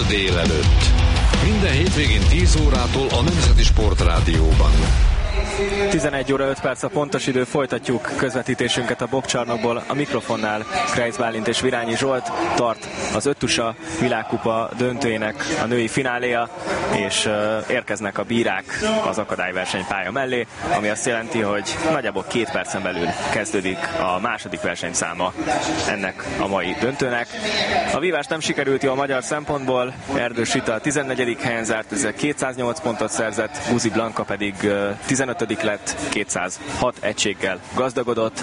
délelőtt. Minden hétvégén 10 órától a Nemzeti Sportrádióban. 11 óra 5 perc a pontos idő, folytatjuk közvetítésünket a bokcsarnokból. A mikrofonnál Krejc Bálint és Virányi Zsolt. Tart az öttusa világkupa döntőjének a női fináléja, és érkeznek a bírák az akadályversenypálya mellé, ami azt jelenti, hogy nagyjából 2 percen belül kezdődik a második versenyszáma ennek a mai döntőnek. A vívás nem sikerült jól magyar szempontból, Erdős Rita a 14. helyen zárt, ezzel 208 pontot szerzett, Guzi Blanka pedig 15. lett, 206 egységgel gazdagodott,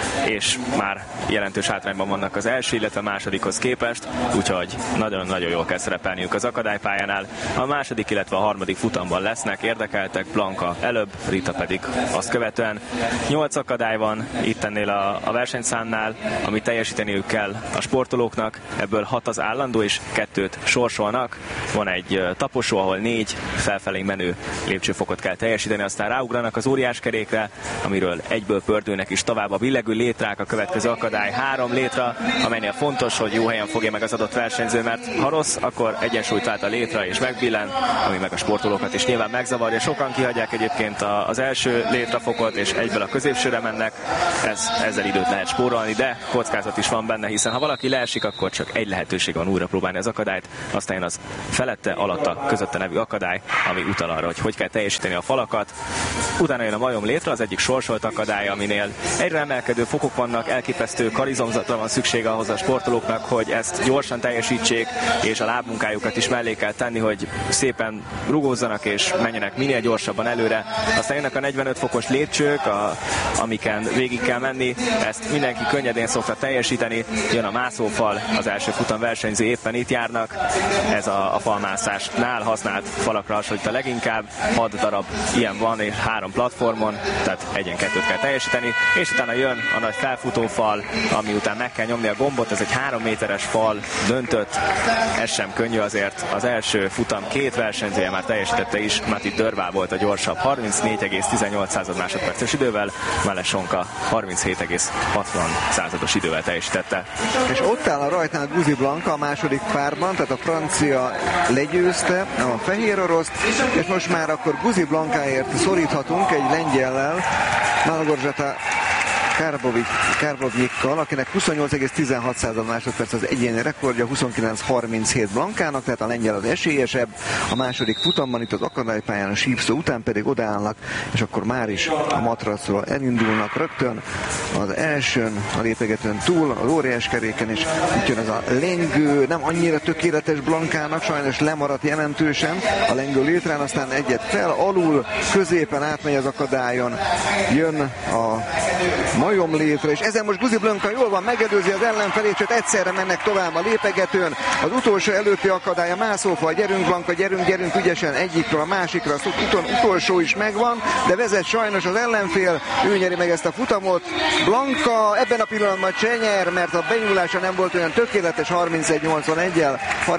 és már jelentős hátrányban vannak az első, illetve másodikhoz képest, úgyhogy nagyon-nagyon jól kell szerepelniük az akadálypályánál. A második, illetve a harmadik futamban lesznek érdekeltek, Blanka előbb, Rita pedig azt követően. 8 akadály van itt ennél a versenyszámnál, amit teljesíteniük kell a sportolóknak, ebből 6 az állandó, és 2-t sorsolnak. Van egy taposó, ahol 4 felfelé menő lépcsőfokot kell teljesíteni, aztán ráugranak az óriáskerékre, amiről egyből pördülnek is tovább a billegő létrák, a következő akadály 3 létra, amelynél fontos, hogy jó helyen fogja meg az adott versenyző, mert ha rossz, akkor egyensúlyt vált a létra és megbillen, ami meg a sportolókat is nyilván megzavarja. Sokan kihagyják egyébként az első létrafokot, és egyből a középsőre mennek, ezzel időt lehet spórolni, de kockázat is van benne, hiszen ha valaki leesik, akkor csak egy lehetőség van újra próbálni az akadályt, aztán az felette, alatta, közötte nevű akadály, ami utal arra, hogy kell teljesíteni a falakat. Utána jön a majom létre, az egyik sorsolt akadály, aminél egyre emelkedő fokok vannak, elképesztő karizomzatra van szüksége ahhoz a sportolóknak, hogy ezt gyorsan teljesítsék, és a lábmunkájukat is mellé kell tenni, hogy szépen rugózzanak és menjenek minél gyorsabban előre. Aztán jönnek a 45 fokos lépcsők, amiken végig kell menni, ezt mindenki könnyedén szokta teljesíteni. Jön a mászófal, az első futam versenyző éppen itt járnak, ez a falmászásnál használt falakra hasonlít a leginkább, 6 darab ilyen van, és 3 platformon, tehát 1-2-t kell teljesíteni, és utána jön a nagy felfutófal, ami után meg kell nyomni a gombot, ez egy 3 méteres fal döntött, ez sem könnyű azért, az első futam 2 versenyzője már teljesítette is, Mati Dörvá volt a gyorsabb 34,18 másodperces idővel, Melesonka 37,60 idővel teljesítette. És ott áll a rajtnál Guzi Blanka a második párban, tehát a francia legyőzte a fehér oroszt, és most már akkor Guzi Blankáért szoríthatunk egy lengyellel, Malgorzata Karbovnyikkal, akinek 28,16 másodperc az egyéni rekordja, 29,37 Blankának, tehát a lengyel az esélyesebb. A második futamban itt az akadálypályán a sípszó után pedig odaállnak, és akkor már is a matracról elindulnak rögtön. Az elsőn, a lépegetőn túl, az óriáskeréken is itt jön ez a lengő, nem annyira tökéletes Blankának, sajnos lemaradt jelentősen a lengő létrán, aztán egyet fel, alul, középen átmegy az akadályon, jön a majom létre, és ezen most Guzi Blanka jól van, megelőzi az ellenfelét, csak egyszerre mennek tovább a lépegetőn. Az utolsó előtti akadály a mászófal, gyerünk Blanka, gyerünk ügyesen egyikről a másikra, az utolsó is megvan, de vezet sajnos az ellenfél, ő nyeri meg ezt a futamot. Blanka ebben a pillanatban csenyer, mert a benyúlása nem volt olyan tökéletes, 31-81-el,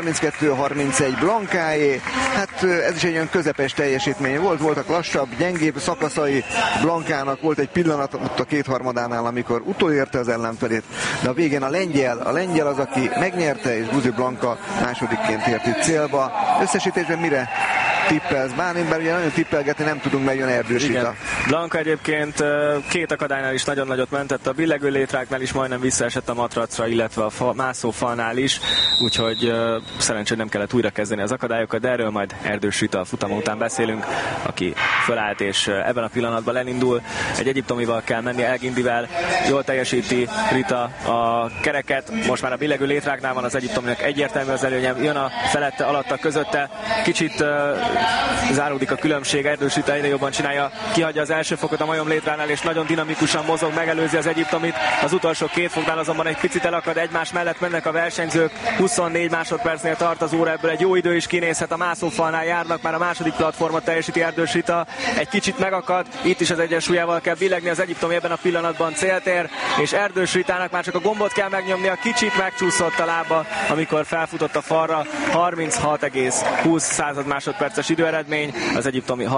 32-31 Blankáé. Hát ez is egy olyan közepes teljesítmény volt, voltak lassabb, gyengébb szakaszai Blankának, volt egy pillanat ott a kétharmadánál, amikor utolérte az ellenfelét, de a végén a lengyel az, aki megnyerte, és Guzi Blanka másodikként ért itt célba. Összesítésben mire tippelsz? Bár ugye nagyon tippelgetni nem tudunk, mert jön Erdős Rita. Blanka egyébként 2 akadálynál is nagyon nagyot mentett, a billegő létráknál is majdnem visszaesett a matracra, illetve a mászófalnál is, úgyhogy szerencsére nem kellett újra kezdeni az akadályokat, de erről majd Erdős Rita a futama után beszélünk, aki fölállt és ebben a pillanatban elindul. Egy egyiptomival kell menni, Elgindivel, jól teljesíti Rita a kereket, most már a billegő létráknál van az egyiptominak egyértelmű az előnye, jön a felette, alatta, közötte, kicsit záródik a különbség, Erdős Rita egyre jobban csinálja, kihagyja az első fokot a majom létránál, és nagyon dinamikusan mozog, megelőzi az egyiptomit, az utolsó 2 foknál azonban egy picit elakad, egymás mellett mennek a versenyzők, 24 másodpercnél tart az óra, ebből egy jó idő is kinézhet, a mászófalnál járnak, már a második platformot teljesíti Erdős Rita, egy kicsit megakad, itt is az egyensúlyával kell billegni, az egyiptomi ebben a pillanatban céltér, és Erdős Ritának már csak a gombot kell megnyomnia, kicsit megcsúszott a lába, amikor felfutott a falra, 36,20 másodperces pontos időeredmény, az egyiptomi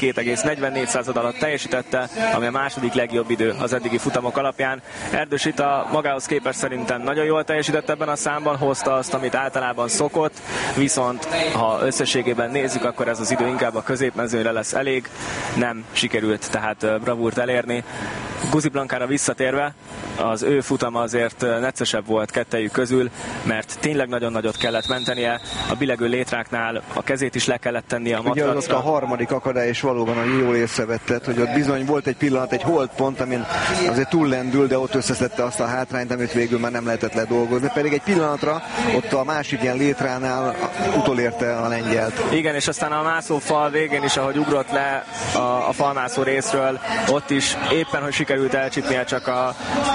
32,44 alatt teljesítette, ami a második legjobb idő az eddigi futamok alapján. Erdős Rita magához képest szerintem nagyon jól teljesített ebben a számban, hozta azt, amit általában szokott, viszont ha összességében nézzük, akkor ez az idő inkább a középmezőnyre lesz elég, nem sikerült tehát bravúrt elérni. Guzi Blankára visszatérve, az ő futama azért neccesebb volt kettejük közül, mert tényleg nagyon nagyot kellett mentenie, a billegő létráknál a kezét is le kellett tennie a matracra. Ugye az a harmadik akadály, és valóban, hogy jól észrevetted, hogy ott bizony volt egy pillanat, egy holdpont, amin azért túllendül, de ott összeszedte azt a hátrányt, amit végül már nem lehetett ledolgozni. Pedig egy pillanatra ott a másik ilyen létránál utolérte a lengyelt. Igen, és aztán a mászófal végén is, ahogy ugrott le a falmászó részről, ott is éppen, hogy sikerült elcsípnie csak a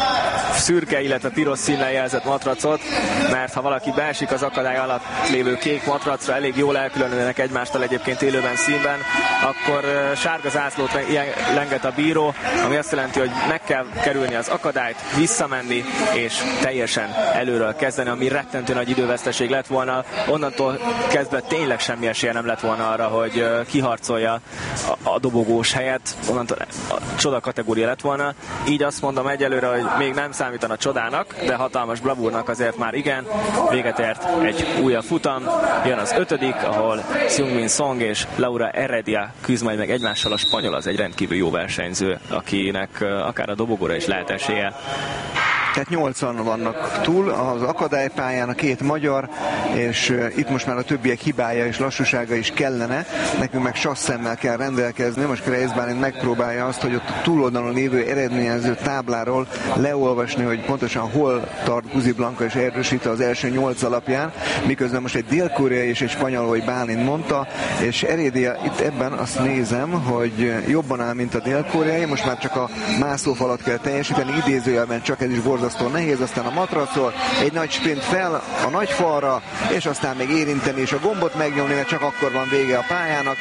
szürke, illetve piros színnel jelzett matracot, mert ha valaki beesik az akadály alatt lévő kék matracra, elég jól elkülönülnek egymástól egyébként élőben színben, akkor sárga zászlót lenget a bíró, ami azt jelenti, hogy meg kell kerülni az akadályt, visszamenni és teljesen előről kezdeni, ami rettentő nagy időveszteség lett volna. Onnantól kezdve tényleg semmi esélye nem lett volna arra, hogy kiharcolja a dobogós helyet, onnantól a csoda kategória lett volna. Így azt mondom egyelőre, hogy még nem számítana csodának, de hatalmas bravúrnak azért már igen. Véget ért egy újabb futam, jön az 5., ahol Seung-min Song és Laura Heredia küzd majd meg egymással. A spanyol az egy rendkívül jó versenyző, akinek akár a dobogóra is lehet esélye. Tehát 80 vannak túl az akadálypályán, a két magyar, és itt most már a többiek hibája és lassúsága is kellene, nekünk meg sasszemmel kell rendelkezni. Most Kreis Bálint megpróbálja azt, hogy ott a túloldalon lévő eredményező tábláról leolvasni, hogy pontosan hol tart Guzi Blanka és Erdős Rita az első 8 alapján, miközben most egy dél-koreai és egy spanyol, hogy Bálint mondta, és Heredia itt ebben azt nézem, hogy jobban áll, mint a dél-koreai, most már csak a mászófalat kell teljesíteni, idézőjelben csak ez is borzasztó nehéz, aztán a matracról egy nagy sprint fel a nagy falra, és aztán még érinteni és a gombot megnyomni, mert csak akkor van vége a pályának.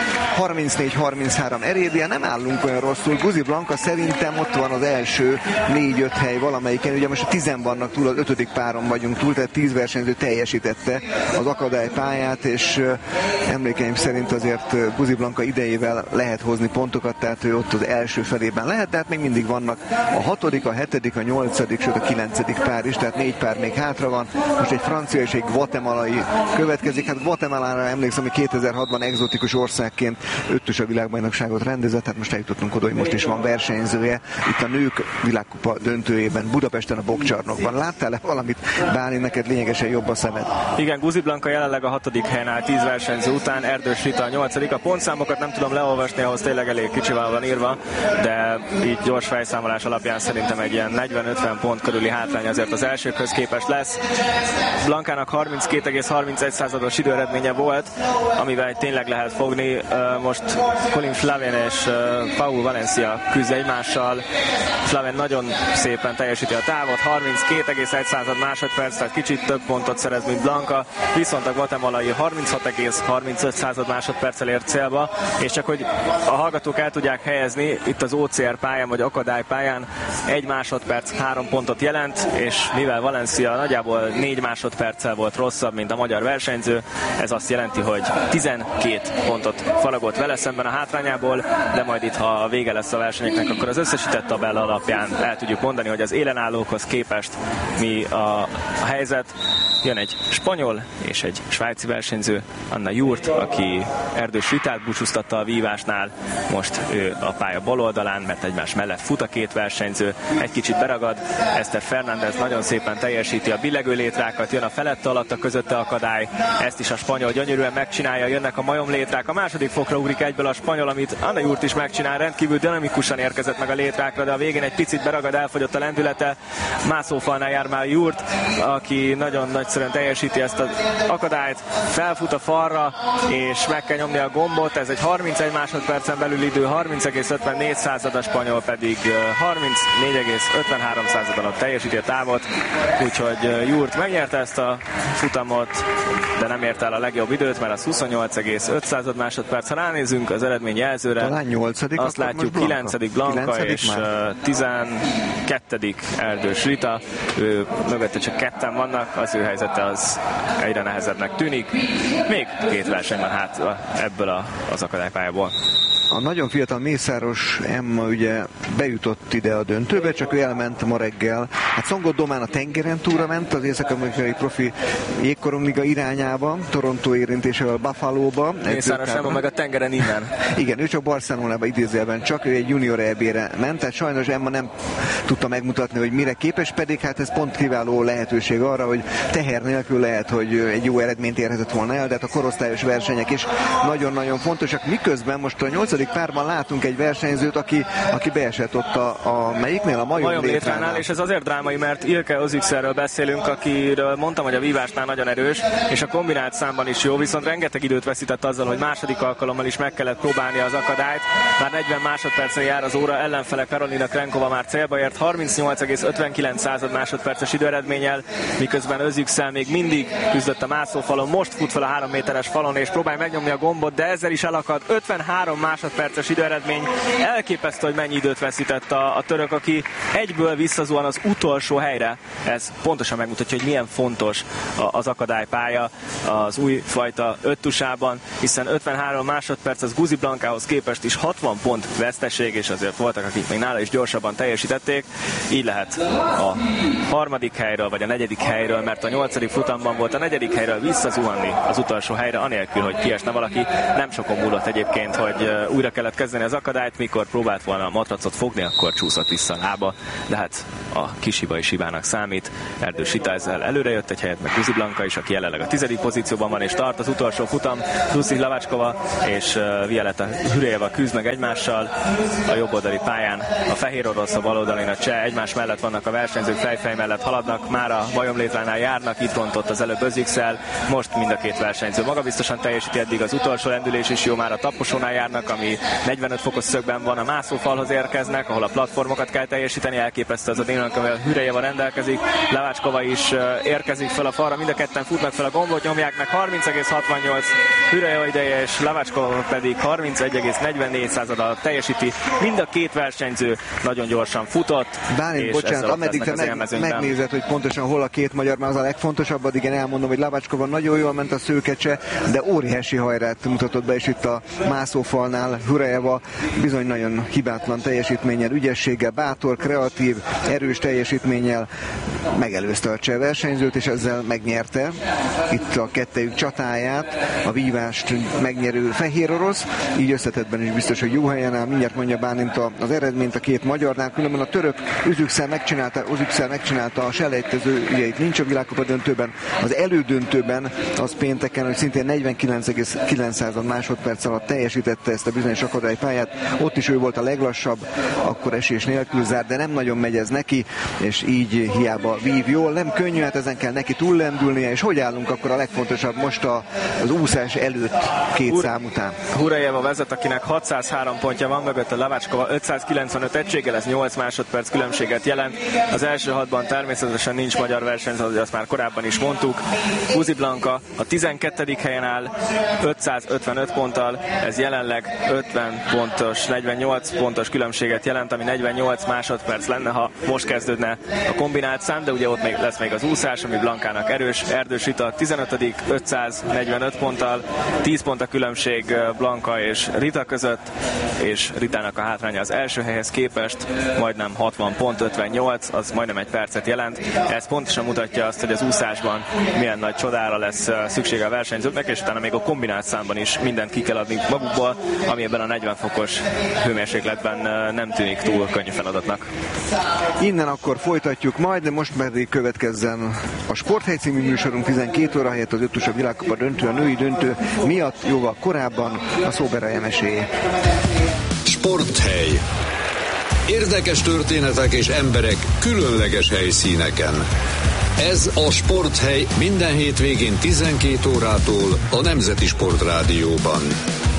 34-33 Heredia, nem állunk olyan rosszul. Guzi Blanka szerintem ott van az első 4-5 hely valamelyiken, ugye most a 10 vannak túl, az 5. páron vagyunk túl, tehát 10 versenyző teljesítette az akadálypályát, és emlékeim szerint azért Guzi Blanka idejével lehet hozni pontokat, tehát ő ott az első felében lehet, tehát még mindig vannak a 6., a 7., a 8., sőt a 9. pár is, tehát 4 pár még hátra van. Most egy francia és egy guatemalai következik. Hát Guatemalára emlékszem, hogy 2006-ban egzotikus országként ötös a világbajnokságot rendezett, tehát most eljutottunk oda, hogy most is van versenyzője. Itt a nők világkupa döntőjében, Budapesten a Bokcsarnokban. Láttál-e valamit, Bálint, neked lényegesen jobb a szemed? Igen, Guzi Blanka jelenleg a 6. helyen áll 10 versenyző után, Erdős Rita a 8. A pontszámokat nem tudom leolvasni, ahhoz tényleg elég kicsivel van írva, de így gyors fejszámolás alapján szerintem egy ilyen 40-50 pont körüli hátrány azért az elsőkhöz képest lesz. Blankának 32,31-os időeredménye volt, amivel tényleg lehet fogni. Most Colin Flaven és Paul Valencia küzd egymással. Flaven nagyon szépen teljesíti a távot, 32,1 másodperc, tehát kicsit több pontot szerez, mint Blanka, viszont a guatemalai 36,35 másodperccel ért célba, és csak hogy a hallgatók el tudják helyezni, itt az OCR pályán vagy akadálypályán 1 másodperc 3 pontot jelent, és mivel Valencia nagyjából 4 másodperccel volt rosszabb, mint a magyar versenyző, ez azt jelenti, hogy 12 pontot faragott vele szemben a hátrányából, de majd itt, ha a vége lesz a versenyeknek, akkor az összesített tabella alapján el tudjuk mondani, hogy az élenállókhoz képest mi a helyzet. Jön egy spanyol és egy svájci versenyző, Anna Jurt, aki Erdős Ritát búcsúztatta a vívásnál, most ő a pálya bal oldalán, mert egymás mellett fut a két versenyző, egy kicsit beragad, Eszter Fernández nagyon szépen teljesíti a billegő létrákat, jön a felette alatt a közötte akadály, ezt is a spanyol gyönyörűen megcsinálja, jönnek a majomlétrák, a második fokra ugrik egyből a spanyol, amit Anna Jurt is megcsinál, rendkívül dinamikusan érkezett meg a létrákra, de a végén egy picit beragad, elfogyott a lendülete, mászófalnál jár már Jurt, aki nagyon nagyszerűen teljesíti ezt az akadályt, felfut a falra, és meg kell nyomni a gombot, ez egy 31 másodpercen belül idő, 30,54, a spanyol pedig 34,53, alatt teljesíti a távot, úgyhogy Jurt megnyerte ezt a futamot, de nem ért el a legjobb időt, mert az 28,5 másodperc. Ha ránézünk az eredményjelzőre, talán 8. azt látjuk 9. Blanka és 12. Erdős Rita, ő mögötte csak ketten vannak, az ő helyzete az egyre nehezebbnek tűnik. Még 2 verseny van hát ebből az akadálypályából. A nagyon fiatal Mészáros Emma ugye bejutott ide a döntőbe, csak ő elment ma reggel. Hát Szongot Domán a tengeren túra ment az észak-amerikai profi jégkorongliga irányába, Toronto érintésével Buffalo-ba. Mészáros Emma meg a tengeren innen. Igen, ő csak Barcelonába idézőjelben, csak ő egy junior EB-re ment, tehát sajnos Emma nem tudta megmutatni, hogy mire képes, pedig hát ez pont kiváló lehetőség arra, hogy teher nélkül lehet, hogy egy jó eredményt érhetett volna el, de hát a korosztályos versenyek is nagyon-nagyon fontosak. Miközben most a 8. párban látunk egy versenyzőt, aki beesett ott a melyiknél? A majomlétránál. És ez azért drámai, mert Ilke Özükszerről beszélünk, akiről mondtam, hogy a vívásnál nagyon erős, és a kombinált számban is jó, viszont rengeteg időt veszített azzal, hogy második alkalommal is meg kellett próbálni az akadályt. Már 40 másodpercen jár az óra, ellenfele Karolina Krenkova már célba ért 38,59 másodperces időeredménnyel, miközben Özükszel még mindig küzdött a mászófalon, most fut fel a 3 méteres falon, és próbálja megnyomni a gombot, de ezzel is elakad. 53 másodperces időeredmény. Elképesztő, hogy mennyi időt veszített a török, aki egyből visszazuhan az utolsó helyre. Ez pontosan megmutatja, hogy milyen fontos az akadálypálya az új fajta öttusában, hiszen 53 másodperc az Guzi Blankához képest is 60 pont veszteség, és azért voltak, akik még nála is gyorsabban teljesítették. Így lehet a 3. helyről, vagy a 4. helyről, mert a 8. futamban volt a 4. helyről visszazuhanni az utolsó helyre, anélkül, hogy kiesne valaki. Nem sokon múlott egyébként, hogy újra kellett kezdeni az akadályt, mikor próbált volna a matracot fogni, akkor csúszott vissza a lába, de hát a kis hiba is hibának számít. Erdős Rita ezzel előre jött egy helyet, meg Guzi Blanka is, aki jelenleg a 10. pozícióban van és tart az utolsó futam. Lucy Hlaváčková és Violeta Hürejeva küzd meg egymással a jobboldali pályán. A fehér orosz, a baloldalin a cseh egymás mellett vannak, a versenyzők fejfej mellett haladnak, már a majomlétránál járnak, itt rontott az előbb Özükszel, most mind a 2 versenyző magabiztosan teljesíti, eddig az utolsó lendülés is jó, már a taposónál járnak, ami 45 fokos szögben van, a mászófalhoz érkeznek, ahol a platformokat kell teljesíteni, elképesztő az a dinamika, amivel Hürejeva rendelkezik, Hlaváčková is érkezik fel a falra, mind a ketten futnak fel a gombot, nyomják meg 30,68 Hürejeva ideje, és Hlaváčková pedig 31,44 teljesíti. Mind a 2 versenyző nagyon gyorsan futott. Bálint, bocsánat, ameddig te megnézed, hogy pontosan hol a 2 magyar, már az a legfontosabb, addig én elmondom, hogy Hlaváčková nagyon jól ment a szőkecse, de óriási hajrát mutatott be, és itt a mászófalnál Hürejeva bizony nagyon hibátlan teljesítménnyel, ügyességgel, bátor, kreatív, erős teljesítménnyel megelőzte a cseh versenyzőt, és ezzel megnyerte itt a kettejük csatáját, a vívást megnyerő fehér orosz, így összetettben is biztos, hogy jó helyen áll, mindjárt mondja Bálint az eredményt a 2 magyarnál, különben a török Özükszel megcsinálta a selejtező ügyeit, nincs a világkupa döntőben, az elődöntőben az pénteken, hogy szintén 49,9 másodperc alatt teljesítette ezt a bizonyos akadálypályát, ott is ő volt a leglassabb, akkor esés nélkül zárt, de nem nagyon megy ez neki, és így hiába vív jól, nem könnyű, hát ezen kell neki túllendülnie, és hogy állunk akkor a legfontosabb most az úszás előtt 2 szám után? Hürejeva vezet, akinek 603 pontja van, mögött a Hlaváčková 595 egységgel, ez 8 másodperc különbséget jelent. Az első 6-ban természetesen nincs magyar versenyző, ahogy azt már korábban is mondtuk. Guzi Blanka a 12. helyen áll 555 ponttal, ez jelenleg 50 pontos, 48 pontos különbséget jelent, ami 48 másodperc lenne, ha most kezdődne a kombinált szám, de ugye ott még lesz még az úszás, ami Blankának erős. Erdős Rita 15. 545 ponttal, 10 pont a különbség Blanka és Rita között, és Ritának a hátránya az első helyhez képest majdnem 60 pont, 58, az majdnem egy percet jelent. Ez pontosan mutatja azt, hogy az úszásban milyen nagy csodára lesz szüksége a versenyzőknek, és utána még a kombinált számban is mindent ki kell adni magukból, ami ebben a 40 fokos hőmérsékletben nem tűnik túl könnyű feladatnak. Innen akkor folytatjuk majd, de most pedig következzen a Sporthely című műsorunk 12 óra helyett az öttusa világkupa döntő, a női döntő miatt jóval korábban a Szóberajem esélye. Sporthely. Érdekes történetek és emberek különleges helyszíneken. Ez a Sporthely minden hétvégén 12 órától a Nemzeti Sportrádióban.